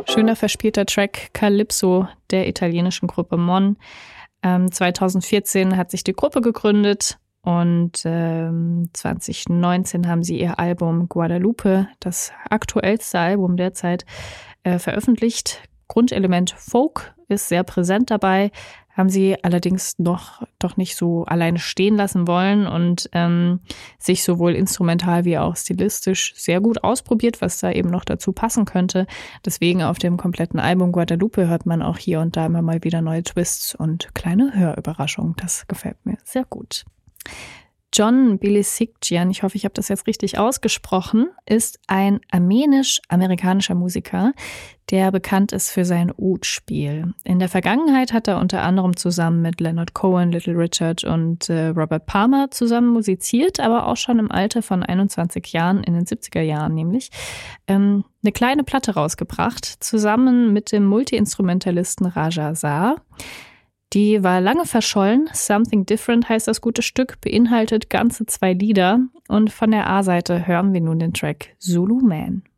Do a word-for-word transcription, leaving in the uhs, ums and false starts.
Schöner verspielter Track Calypso der italienischen Gruppe Mon. Ähm, zweitausendvierzehn hat sich die Gruppe gegründet und ähm, zwanzig neunzehn haben sie ihr Album Guadalupe, das aktuellste Album derzeit, äh, veröffentlicht. Grundelement Folk ist sehr präsent dabei, haben sie allerdings noch doch nicht so alleine stehen lassen wollen und ähm, sich sowohl instrumental wie auch stilistisch sehr gut ausprobiert, was da eben noch dazu passen könnte. Deswegen auf dem kompletten Album Guadalupe hört man auch hier und da immer mal wieder neue Twists und kleine Hörüberraschungen. Das gefällt mir sehr gut. John Bilesikjian, ich hoffe, ich habe das jetzt richtig ausgesprochen, ist ein armenisch-amerikanischer Musiker, der bekannt ist für sein Oud-Spiel. In der Vergangenheit hat er unter anderem zusammen mit Leonard Cohen, Little Richard und äh, Robert Palmer zusammen musiziert, aber auch schon im Alter von einundzwanzig Jahren, in den siebziger Jahren nämlich, ähm, eine kleine Platte rausgebracht, zusammen mit dem Multi-Instrumentalisten Raja Sar. Die war lange verschollen. Something Different heißt das gute Stück, beinhaltet ganze zwei Lieder. Und von der A-Seite hören wir nun den Track Zulu Man.